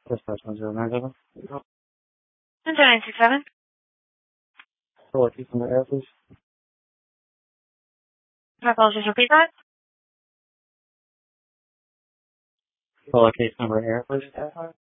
This person 0977. Center 967. Hello, case number air, please. My apologies, repeat that. Hello, case number air, please.